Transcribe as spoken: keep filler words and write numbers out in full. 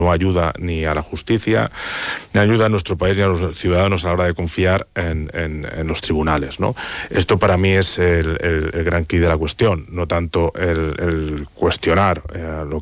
no ayuda ni a la justicia, ni ayuda a nuestro país ni a los ciudadanos a la hora de confiar en, en, en los tribunales, ¿no? Esto para mí es el, el, el gran quid de la cuestión, no tanto el, el cuestionar eh, lo